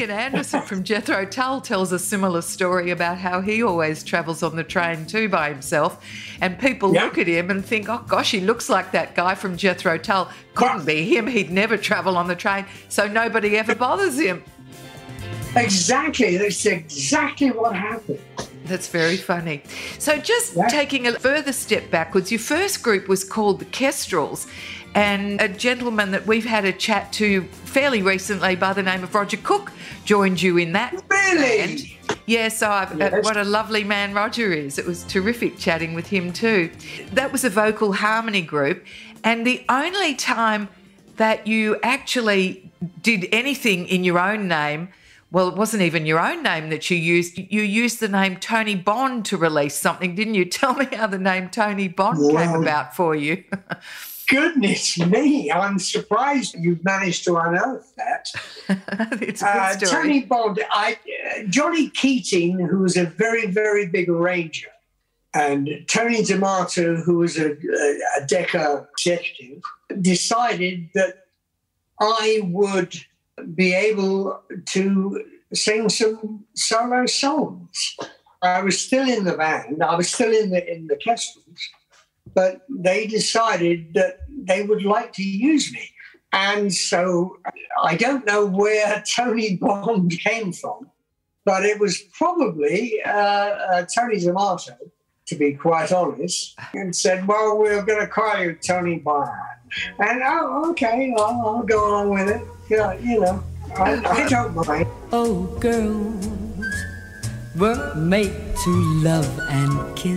Ian Anderson from Jethro Tull tells a similar story about how he always travels on the train too by himself, and people look at him and think, oh gosh, he looks like that guy from Jethro Tull. Couldn't be him. He'd never travel on the train, so nobody ever bothers him. Exactly. That's exactly what happened. That's very funny. So just taking a further step backwards, your first group was called the Kestrels, and a gentleman that we've had a chat to fairly recently by the name of Roger Cook joined you in that. Really? Band. Yes, what a lovely man Roger is. It was terrific chatting with him too. That was a vocal harmony group, and the only time that you actually did anything in your own name, well, it wasn't even your own name that you used. You used the name Tony Bond to release something, didn't you? Tell me how the name Tony Bond came about for you. Goodness me, I'm surprised you've managed to unearth that. It's a good story. Tony Bond, Johnny Keating, who was a very, very big arranger, and Tony D'Amato, who was a Decca executive, decided that I would be able to sing some solo songs. I was still in the band. I was still in the Kestrels, but they decided that they would like to use me. And so I don't know where Tony Bond came from, but it was probably Tony D'Amato, to be quite honest, and said, well, we're going to call you Tony Bond. And, okay, I'll go along with it. Yeah, I don't mind. Oh, girls were made to love and kiss.